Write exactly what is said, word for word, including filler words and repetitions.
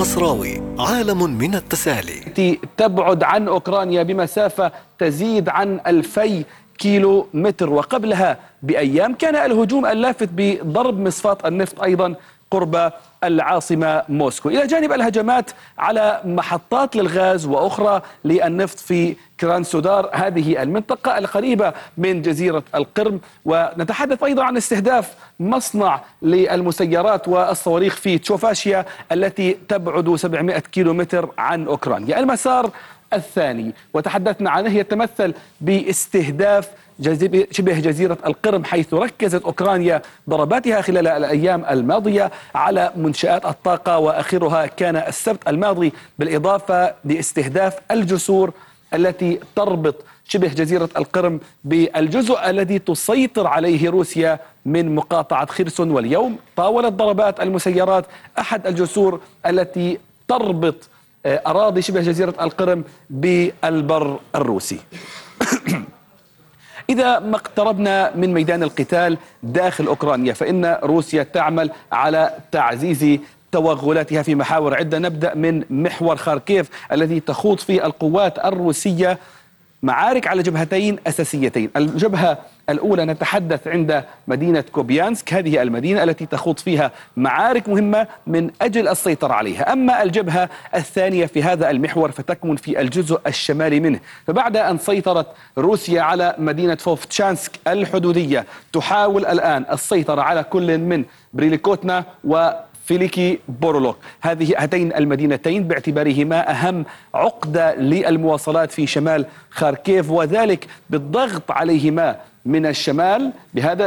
المصراوي، عالم من التسالي. التي تبعد عن أوكرانيا بمسافة تزيد عن ألفي كيلو متر، وقبلها بأيام كان الهجوم اللافت بضرب مصفاة النفط أيضا قرب العاصمة موسكو، إلى جانب الهجمات على محطات للغاز وأخرى للنفط في كرانسودار، هذه المنطقة القريبة من جزيرة القرم. ونتحدث أيضا عن استهداف مصنع للمسيرات والصواريخ في تشوفاشيا التي تبعد سبعمائة كيلو متر عن أوكرانيا. المسار الثاني وتحدثنا عنه يتمثل باستهداف شبه جزيرة القرم، حيث ركزت أوكرانيا ضرباتها خلال الأيام الماضية على منشآت الطاقة، وآخرها كان السبت الماضي، بالإضافة لاستهداف الجسور التي تربط شبه جزيرة القرم بالجزء الذي تسيطر عليه روسيا من مقاطعة خرسون. واليوم طاولت ضربات المسيرات أحد الجسور التي تربط أراضي شبه جزيرة القرم بالبر الروسي. إذا ما اقتربنا من ميدان القتال داخل أوكرانيا، فإن روسيا تعمل على تعزيز توغلاتها في محاور عدة. نبدأ من محور خاركيف الذي تخوض فيه القوات الروسية معارك على جبهتين أساسيتين. الجبهة الأولى نتحدث عند مدينة كوبيانسك، هذه المدينة التي تخوض فيها معارك مهمة من أجل السيطرة عليها. أما الجبهة الثانية في هذا المحور فتكمن في الجزء الشمالي منه. فبعد أن سيطرت روسيا على مدينة فوفتشانسك الحدودية، تحاول الآن السيطرة على كل من بريليكوتنا و فيليكي بورولوك، هذه هاتين المدينتين باعتبارهما أهم عقدة للمواصلات في شمال خاركيف، وذلك بالضغط عليهما من الشمال. بهذا